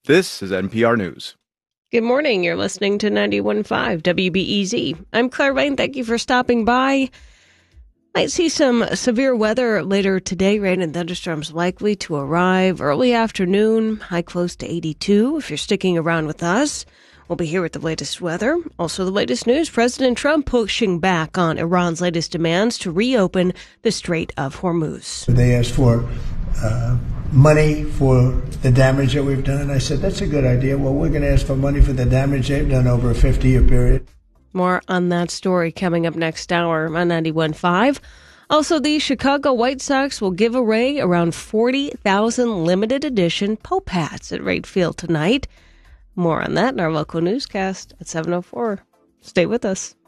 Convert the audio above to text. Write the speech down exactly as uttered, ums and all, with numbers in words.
This is N P R News. Good morning. You're listening to ninety-one point five W B E Z. I'm Claire Wayne. Thank you for stopping by. Might see some severe weather later today. Rain and thunderstorms likely to arrive early afternoon, high close to eighty-two. If you're sticking around with us, we'll be here with the latest weather. Also, the latest news. President Trump pushing back on Iran's latest demands to reopen the Strait of Hormuz. They asked for uh, money for the damage that we've done. I said, that's a good idea. Well, we're going to ask for money for the damage they've done over a fifty-year period. More on that story coming up next hour on ninety-one point five. Also, the Chicago White Sox will give away around forty thousand limited edition Pope hats at Wright Field tonight. More on that in our local newscast at seven oh four. Stay with us.